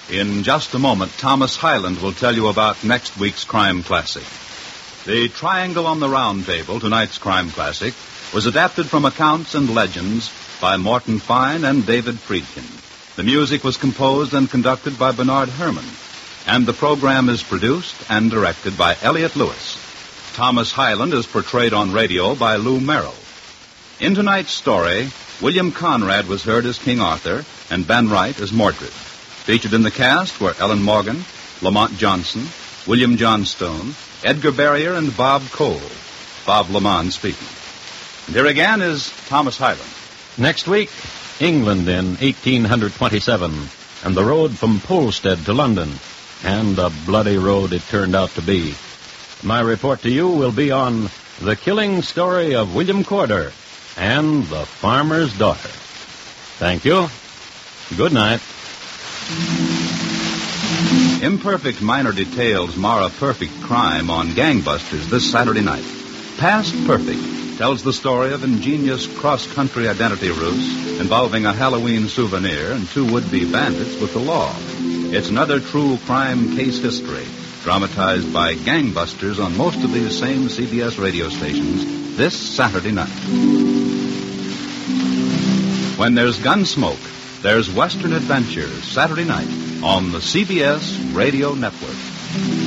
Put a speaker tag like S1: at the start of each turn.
S1: In just a moment, Thomas Hyland will tell you about next week's crime classic. The Triangle on the Round Table, tonight's crime classic, was adapted from accounts and legends by Morton Fine and David Friedkin. The music was composed and conducted by Bernard Herrmann, and the program is produced and directed by Elliott Lewis. Thomas Hyland is portrayed on radio by Lou Merrill. In tonight's story, William Conrad was heard as King Arthur and Ben Wright as Mordred. Featured in the cast were Ellen Morgan, Lamont Johnson, William Johnstone, Edgar Barrier, and Bob Cole. Bob Lamont speaking. And here again is Thomas Hyland.
S2: Next week, England in 1827, and the road from Polstead to London, and a bloody road it turned out to be. My report to you will be on The Killing Story of William Corder and The Farmer's Daughter. Thank you. Good night.
S1: Imperfect minor details mar a perfect crime on Gangbusters this Saturday night. Past Perfect tells the story of ingenious cross-country identity ruse involving a Halloween souvenir and two would-be bandits with the law. It's another true crime case history, dramatized by Gangbusters on most of these same CBS radio stations this Saturday night. When there's Gunsmoke, there's Western Adventures, Saturday night on the CBS Radio Network.